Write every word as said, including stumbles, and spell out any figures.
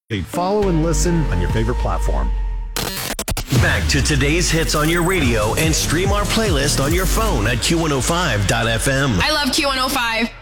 Follow and listen on your favorite platform. Back to today's hits on your radio and stream our playlist on your phone at Q one oh five dot F M. I love Q one oh five.